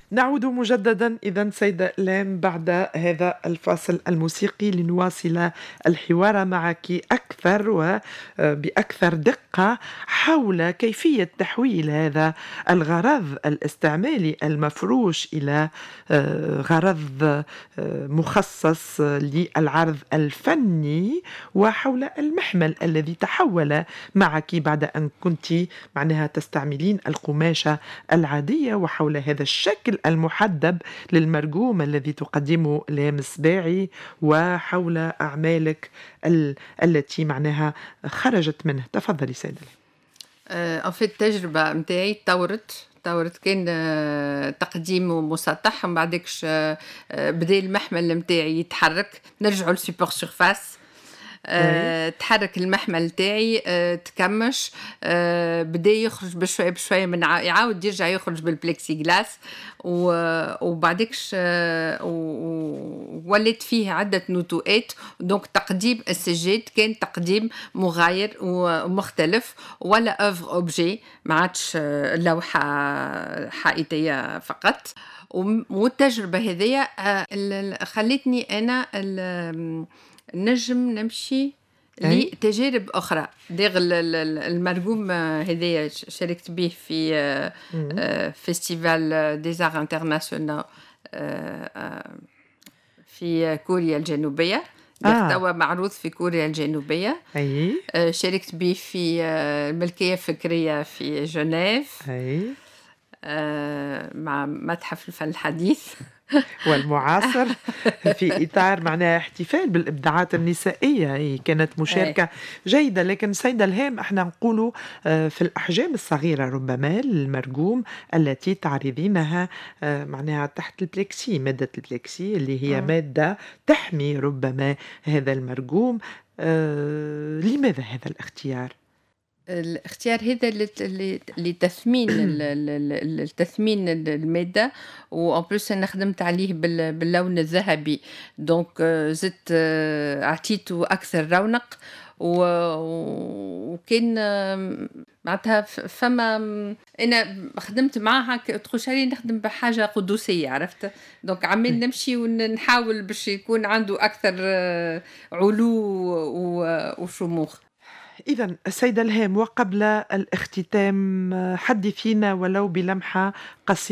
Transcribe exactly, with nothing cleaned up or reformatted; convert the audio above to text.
نعود مجددا إذا سيدة إلهام بعد هذا الفاصل الموسيقي لنواصل الحوار معك أكثر وبأكثر دقة حول كيفية تحويل هذا الغرض الاستعمالي المفروش إلى آه، غرض آه، مخصص للعرض الفني، وحول المحمل الذي تحول معك بعد أن كنت معناها تستعملين القماشة العادية، وحول هذا الشكل المحدب للمرجوم الذي تقدمه إلهام السباعي، وحول أعمالك ال- التي معناها خرجت منه. تفضلي سيدة إلهام. ان في التجربه نتاعي تطورت تطورت كان آه، تقديم مسطح، من بعدكش آه، آه، بدا المحمل نتاعي يتحرك، نرجعوا لسوبر سيرفاس. أي. أه تحرك المحمل تاعي، أه تكمش، أه بدا يخرج بشويه بشويه، من ع- يعاود يرجع يخرج بالبلكسي جلاس، و- وبعدكش أه و- ولات فيه عده نتوءات. دونك تقديم السجاد كان تقديم مغاير ومختلف، ولا اوفر اوبجي، ما عادش آه، لوحه حائطيه فقط. وم- والتجربه هذيا آه، ال- ال- خلتني انا ال- نجم نمشي أي. لتجارب أخرى. داغ ال- ال- المرقوم آه، هذايا ش- شاركت به في آه، مم. آه، فيستيفال ديزار انترناسيونال آه، آه، في كوريا الجنوبية. داغ آه. توا معروض في كوريا الجنوبية. أي. آه، شاركت به في آه، الملكية الفكرية في جنيف، أي. آه، مع متحف الفن الحديث. والمعاصر في إطار معناها احتفال بالإبداعات النسائية. هي كانت أي. مشاركة جيدة، لكن سيدة الهام احنا نقولوا آه، في الأحجام الصغيرة ربما المرجوم التي تعرضينها آه، معناها تحت البلكسي، مادة البلكسي اللي هي مم. مادة تحمي ربما هذا المرجوم. آه، لماذا هذا الاختيار؟ الاختيار هذا لت- لت- لتثمين ال- ال- ال- التثمين ال- المادة. وان بلوس انا خدمت عليه بال- باللون الذهبي، دونك آه، زدت آه، عطيته اكثر رونق. و- وكان آم، معناتها ف- فما م- انا خدمت معها تخشالي نخدم بحاجه قدسيه، عرفت؟ دونك عمال نمشي ونحاول باش يكون عنده اكثر آه، علو و- وشموخ. إذا السيدة الهام، وقبل الاختتام حدثينا ولو بلمحة قصيرة